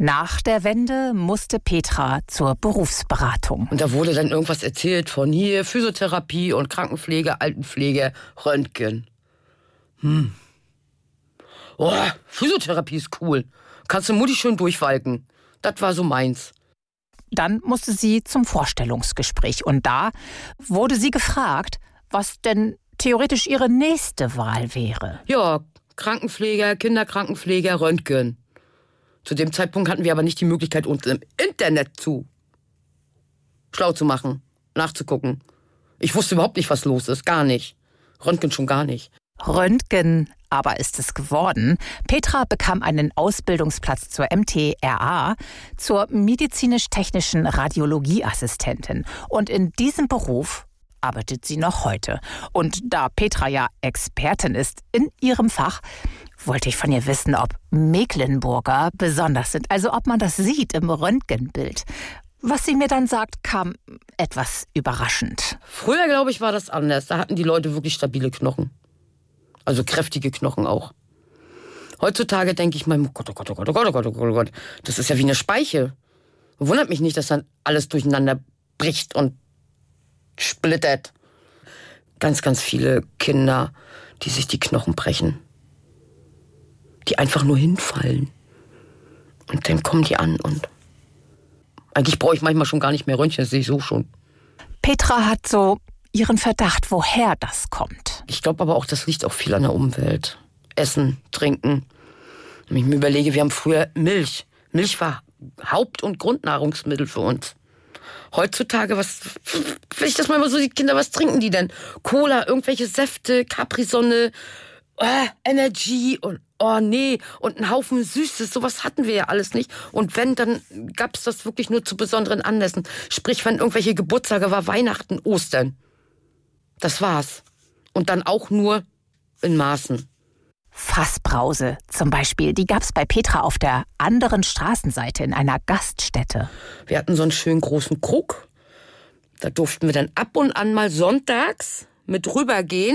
Nach der Wende musste Petra zur Berufsberatung. Und da wurde dann irgendwas erzählt von hier Physiotherapie und Krankenpflege, Altenpflege, Röntgen. Oh, Physiotherapie ist cool. Kannst du Mutti schön durchwalken. Das war so meins. Dann musste sie zum Vorstellungsgespräch. Und da wurde sie gefragt, was denn theoretisch ihre nächste Wahl wäre. Ja, Krankenpfleger, Kinderkrankenpfleger, Röntgen. Zu dem Zeitpunkt hatten wir aber nicht die Möglichkeit, uns im Internet schlau zu machen, nachzugucken. Ich wusste überhaupt nicht, was los ist. Gar nicht. Röntgen schon gar nicht. Röntgen aber ist es geworden. Petra bekam einen Ausbildungsplatz zur MTRA, zur medizinisch-technischen Radiologieassistentin. Und in diesem Beruf arbeitet sie noch heute. Und da Petra ja Expertin ist in ihrem Fach, wollte ich von ihr wissen, ob Mecklenburger besonders sind. Also ob man das sieht im Röntgenbild. Was sie mir dann sagt, kam etwas überraschend. Früher, glaube ich, war das anders. Da hatten die Leute wirklich stabile Knochen. Also kräftige Knochen auch. Heutzutage denke ich mal, oh Gott, oh Gott, oh Gott, oh Gott, oh Gott, oh Gott, oh Gott. Das ist ja wie eine Speiche. Wundert mich nicht, dass dann alles durcheinander bricht und splittert. Ganz, ganz viele Kinder, die sich die Knochen brechen. Die einfach nur hinfallen. Und dann kommen die an und eigentlich brauche ich manchmal schon gar nicht mehr Röntgen, das sehe ich so schon. Petra hat so ihren Verdacht, woher das kommt. Ich glaube aber auch, das liegt auch viel an der Umwelt. Essen, Trinken. Wenn ich mir überlege, wir haben früher Milch. Milch war Haupt- und Grundnahrungsmittel für uns. Heutzutage, wenn ich das mal so die Kinder, was trinken die denn? Cola, irgendwelche Säfte, Capri-Sonne, Energy und oh nee, und ein Haufen Süßes, sowas hatten wir ja alles nicht. Und wenn, dann gab es das wirklich nur zu besonderen Anlässen. Sprich, wenn irgendwelche Geburtstage war, Weihnachten, Ostern. Das war's. Und dann auch nur in Maßen. Fassbrause zum Beispiel, die gab's bei Petra auf der anderen Straßenseite in einer Gaststätte. Wir hatten so einen schönen großen Krug. Da durften wir dann ab und an mal sonntags mit rübergehen.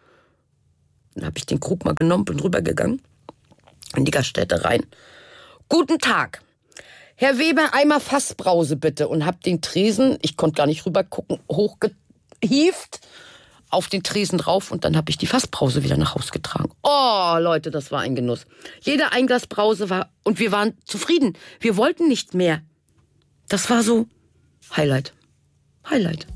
Dann habe ich den Krug mal genommen, bin rübergegangen in die Gaststätte rein. Guten Tag. Herr Weber, einmal Fassbrause bitte. Und hab den Tresen, ich konnte gar nicht rüber gucken, hochgehievt, auf den Tresen drauf und dann habe ich die Fassbrause wieder nach Hause getragen. Oh, Leute, das war ein Genuss. Jeder ein Glas Brause war, und wir waren zufrieden. Wir wollten nicht mehr. Das war so Highlight.